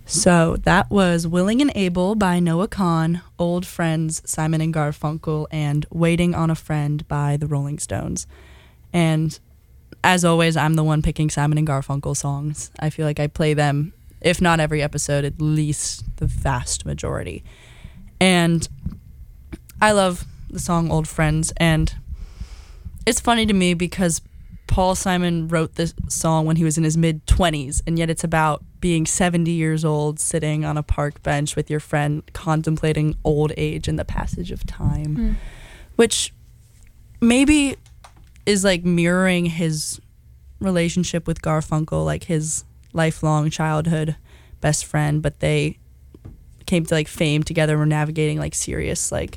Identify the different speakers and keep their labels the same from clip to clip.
Speaker 1: So that was Willing and Able by Noah Kahan, Old Friends, Simon and Garfunkel, and Waiting on a Friend by the Rolling Stones. And as always, I'm the one picking Simon and Garfunkel songs. I feel like I play them, if not every episode, at least the vast majority. And I love the song Old Friends, and it's funny to me because Paul Simon wrote this song when he was in his mid-20s, and yet it's about being 70 years old, sitting on a park bench with your friend, contemplating old age and the passage of time, which maybe is like mirroring his relationship with Garfunkel, like his lifelong childhood best friend, but they came to like fame together, were navigating like serious, like,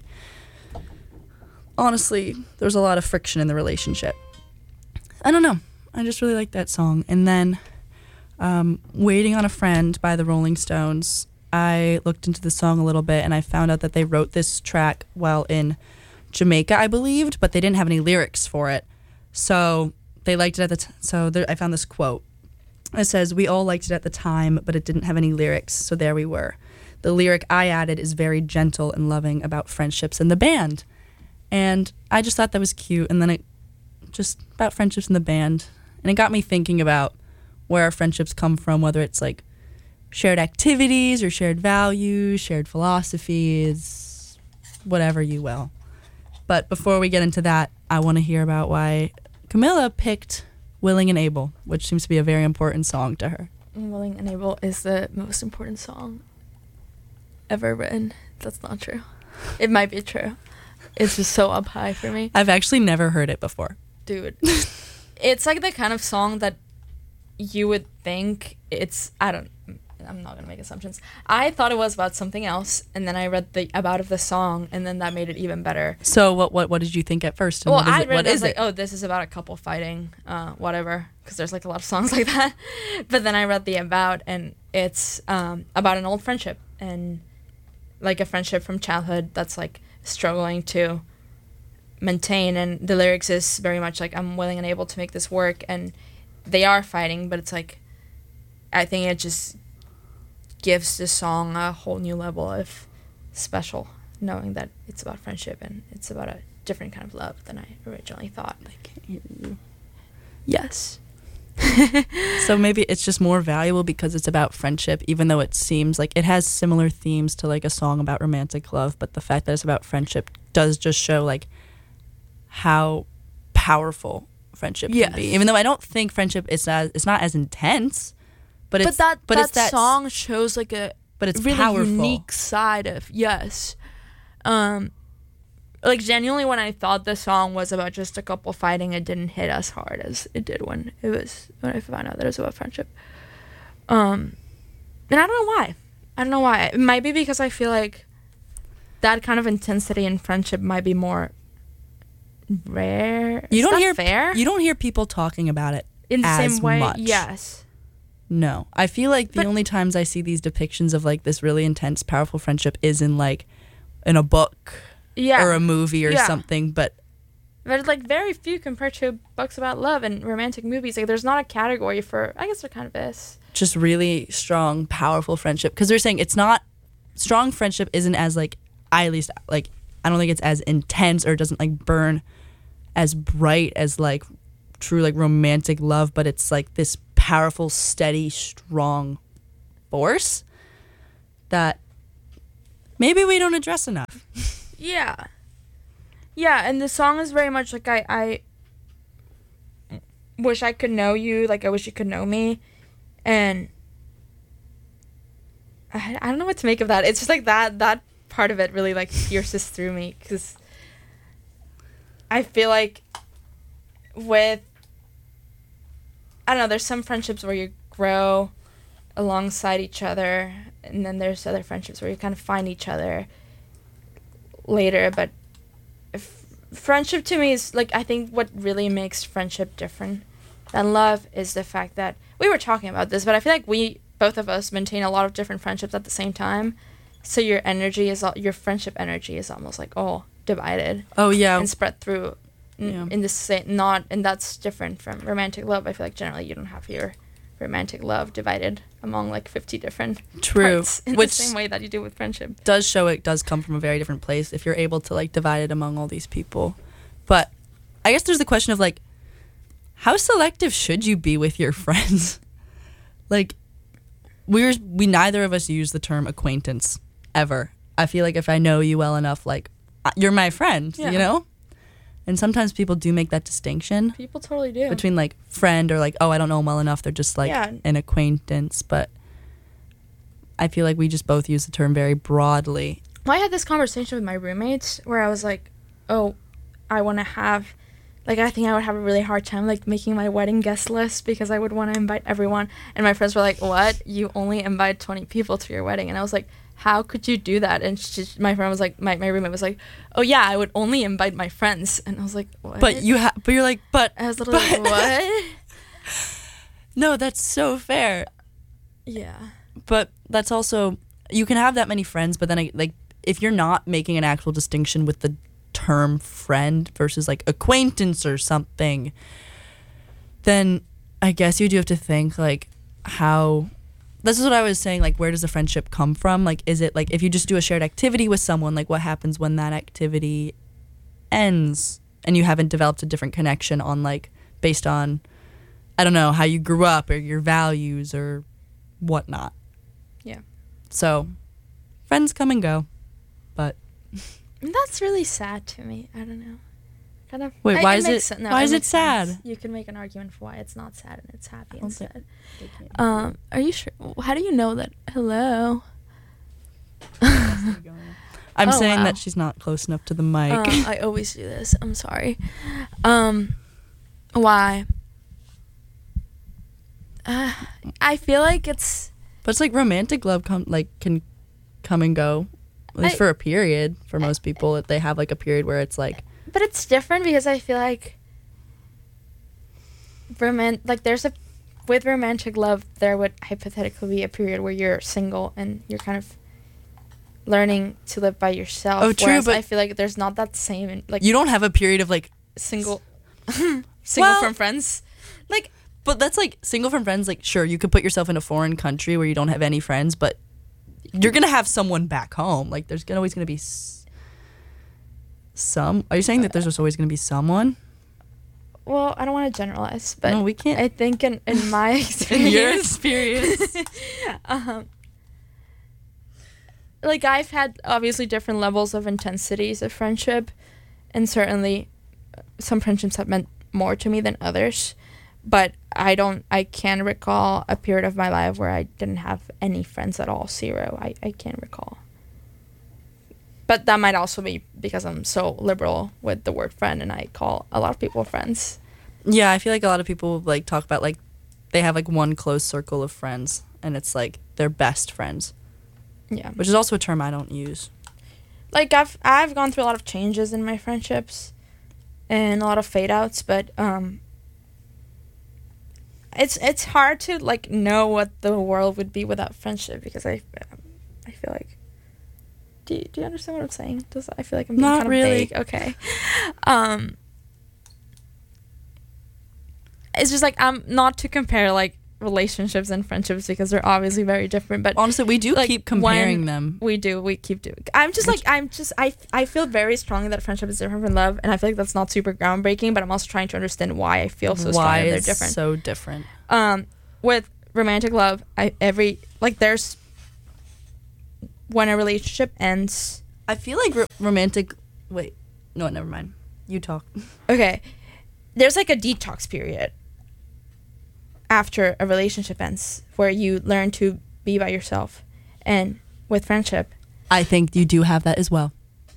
Speaker 1: honestly, there's a lot of friction in the relationship. I don't know. I just really like that song. And then Waiting on a Friend by the Rolling Stones, I looked into the song a little bit and I found out that they wrote this track while in Jamaica, I believed, but they didn't have any lyrics for it. So they liked it at the I found this quote. It says, "We all liked it at the time, but it didn't have any lyrics, so there we were. The lyric I added is very gentle and loving about friendships in the band." And I just thought that was cute. And then it just about friendships in the band. And it got me thinking about where our friendships come from, whether it's like shared activities or shared values, shared philosophies, whatever you will. But before we get into that, I want to hear about why Camilla picked Willing and Able, which seems to be a very important song to her.
Speaker 2: Willing and Able is the most important song ever written. That's not true. It might be true. It's just so up high for me.
Speaker 1: I've actually never heard it before.
Speaker 2: Dude. It's like the kind of song that you would think I'm not going to make assumptions. I thought it was about something else, and then I read the about of the song, and then that made it even better.
Speaker 1: So what did you think at first? And
Speaker 2: well, I read
Speaker 1: what
Speaker 2: it, I
Speaker 1: is
Speaker 2: was like, oh, this is about a couple fighting, whatever, because there's like a lot of songs like that. But then I read the about, and it's about an old friendship, and like a friendship from childhood that's like struggling to maintain, and the lyrics is very much like, I'm willing and able to make this work, and they are fighting, but it's like, I think it just gives the song a whole new level of special, knowing that it's about friendship and it's about a different kind of love than I originally thought.
Speaker 1: I can't hear you.
Speaker 2: Yes.
Speaker 1: So maybe it's just more valuable because it's about friendship, even though it seems like it has similar themes to like a song about romantic love, but the fact that it's about friendship does just show like how powerful friendship can be. Even though I don't think friendship is it's not as intense, but it's
Speaker 2: that
Speaker 1: it's that
Speaker 2: song shows like a
Speaker 1: it's
Speaker 2: really
Speaker 1: powerful,
Speaker 2: unique side of like genuinely when I thought the song was about just a couple fighting, it didn't hit as hard as it did when I found out that it was about friendship. And I don't know why. It might be because I feel like that kind of intensity in friendship might be more rare.
Speaker 1: You don't hear people talking about it
Speaker 2: in the
Speaker 1: as
Speaker 2: same way.
Speaker 1: much.
Speaker 2: Yes.
Speaker 1: No, I feel like the only times I see these depictions of like this really intense, powerful friendship is in like in a book or a movie or something. But
Speaker 2: like very few compared to books about love and romantic movies. Like there's not a category for. I guess there kind of is.
Speaker 1: Just really strong, powerful friendship, because they're saying it's not strong friendship isn't as like I don't think it's as intense or it doesn't like burn as bright as like true like romantic love, but it's like this powerful, steady, strong force that maybe we don't address enough.
Speaker 2: Yeah, and the song is very much like I wish I could know you, like I wish you could know me, and I don't know what to make of that. It's just like that part of it really like pierces through me, because I feel like with, I don't know, there's some friendships where you grow alongside each other, and then there's other friendships where you kind of find each other later, but friendship to me is like, I think what really makes friendship different than love is the fact that, we were talking about this, but I feel like both of us maintain a lot of different friendships at the same time, so your friendship energy is almost like all divided.
Speaker 1: Oh yeah.
Speaker 2: And spread through in the same, and that's different from romantic love. I feel like generally you don't have your romantic love divided among like 50 different
Speaker 1: True.
Speaker 2: parts in
Speaker 1: Which
Speaker 2: the same way that you do with friendship.
Speaker 1: does show it does come from a very different place if you're able to like divide it among all these people. But I guess there's the question of like, how selective should you be with your friends? Like, we neither of us use the term acquaintance ever. I feel like if I know you well enough, like, you're my friend,
Speaker 2: Yeah.
Speaker 1: you know? And sometimes people do make that distinction
Speaker 2: People totally do.
Speaker 1: between like friend or like, oh, I don't know them well enough. They're just like
Speaker 2: Yeah.
Speaker 1: an acquaintance. But I feel like we just both use the term very broadly.
Speaker 2: Well, I had this conversation with my roommates where I was like, oh, I want to have, like, I think I would have a really hard time, like, making my wedding guest list because I would want to invite everyone. And my friends were like, what? You only invite 20 people to your wedding? And I was like, how could you do that? And my friend was like, my roommate was like, oh, yeah, I would only invite my friends. And I was like, what?
Speaker 1: But you're like, but.
Speaker 2: I was literally like, what?
Speaker 1: No, that's so fair.
Speaker 2: Yeah.
Speaker 1: But that's also, you can have that many friends, but then like if you're not making an actual distinction with the term friend versus like acquaintance or something, then I guess you do have to think like how, this is what I was saying, like where does the friendship come from? Like is it like if you just do a shared activity with someone, like what happens when that activity ends and you haven't developed a different connection on like based on, I don't know, how you grew up or your values or whatnot.
Speaker 2: Yeah.
Speaker 1: So friends come and go, but
Speaker 2: That's really sad to me. I don't know. Kind of.
Speaker 1: Wait, why is it?
Speaker 2: Makes
Speaker 1: Why is it
Speaker 2: makes sense.
Speaker 1: sad?
Speaker 2: You can make an argument for why it's not sad and it's happy
Speaker 1: don't think-
Speaker 2: instead. Are you sure? How do you know that? Hello.
Speaker 1: I'm
Speaker 2: Oh,
Speaker 1: saying
Speaker 2: wow.
Speaker 1: that she's not close enough to the mic.
Speaker 2: I always do this. I'm sorry. Why? I feel like it's.
Speaker 1: But it's like romantic love can come and go, at least for a period. For most people, that they have like a period where it's like.
Speaker 2: But it's different because I feel like with romantic love, there would hypothetically be a period where you're single and you're kind of learning to live by yourself.
Speaker 1: Oh, true,
Speaker 2: whereas
Speaker 1: but
Speaker 2: I feel like there's not that same like
Speaker 1: You don't have a period of like
Speaker 2: single
Speaker 1: Well-
Speaker 2: from friends. Like,
Speaker 1: but that's like single from friends. Like, sure, you could put yourself in a foreign country where you don't have any friends, but you're gonna have someone back home. Like, there's always gonna be some. Are you saying that there's just always gonna be someone?
Speaker 2: well, I don't want to generalize, but
Speaker 1: No, we can't.
Speaker 2: I think in my experience,
Speaker 1: In your experience,
Speaker 2: like I've had obviously different levels of intensities of friendship, and certainly some friendships have meant more to me than others. But I can't recall a period of my life where I didn't have any friends at all. Zero. I can't recall. But that might also be because I'm so liberal with the word friend and I call a lot of people friends.
Speaker 1: yeah, I feel like a lot of people like talk about like they have like one close circle of friends, and it's like their best friends,
Speaker 2: Yeah.
Speaker 1: which is also a term I don't use.
Speaker 2: Like I've gone through a lot of changes in my friendships and a lot of fade outs, but it's hard to like know what the world would be without friendship because I feel like do you understand what I'm saying? I feel like I'm being
Speaker 1: Not
Speaker 2: kind of
Speaker 1: really.
Speaker 2: vague. Okay. It's just like I'm not to compare like relationships and friendships because they're obviously very different, but
Speaker 1: Honestly, we do
Speaker 2: like,
Speaker 1: keep comparing
Speaker 2: when
Speaker 1: them.
Speaker 2: we keep doing. I feel very strongly that friendship is different from love, and I feel like that's not super groundbreaking, but I'm also trying to understand why I feel so strongly
Speaker 1: Why
Speaker 2: that they're
Speaker 1: it's
Speaker 2: different.
Speaker 1: so different?
Speaker 2: With romantic love, there's when a relationship ends.
Speaker 1: I feel like romantic. Wait, no, never mind. You talk.
Speaker 2: Okay, there's like a detox period after a relationship ends where you learn to be by yourself, and with friendship.
Speaker 1: I think you do have that as well.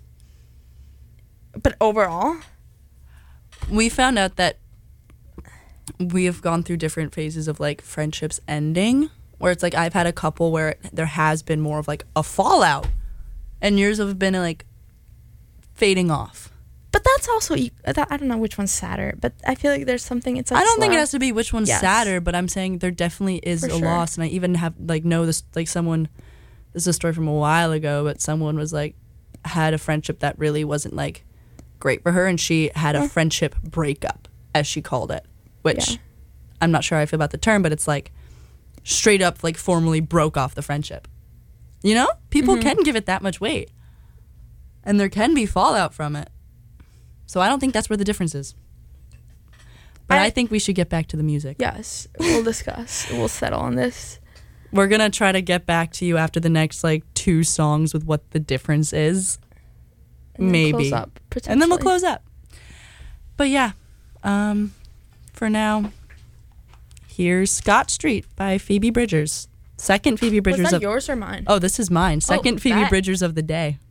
Speaker 2: But overall,
Speaker 1: We found out that we have gone through different phases of like friendships ending, where it's like I've had a couple where there has been more of like a fallout, and yours have been like fading off.
Speaker 2: but that's also I don't know which one's sadder, but I feel like there's something. It's like
Speaker 1: I don't think it
Speaker 2: slow.
Speaker 1: has to be which one's
Speaker 2: Yes.
Speaker 1: sadder, but I'm saying there definitely is
Speaker 2: For
Speaker 1: a
Speaker 2: sure.
Speaker 1: loss, and I even have like know this like someone. This is a story from a while ago, but someone was like had a friendship that really wasn't like great for her, and she had a friendship breakup, as she called it, which
Speaker 2: Yeah.
Speaker 1: I'm not sure how I feel about the term, but it's like straight up like formally broke off the friendship. You know? People can give it that much weight. And there can be fallout from it. So I don't think that's where the difference is. But I think we should get back to the music.
Speaker 2: Yes, we'll discuss. We'll settle on this.
Speaker 1: We're going to try to get back to you after the next, like, 2 songs with what the difference is.
Speaker 2: And
Speaker 1: Maybe.
Speaker 2: Close up,
Speaker 1: And then we'll close up. But yeah, for now, here's Scott Street by Phoebe Bridgers. Second Phoebe Bridgers
Speaker 2: Was that yours or mine?
Speaker 1: Oh, this is mine. Second Phoebe
Speaker 2: bet.
Speaker 1: Bridgers of the day.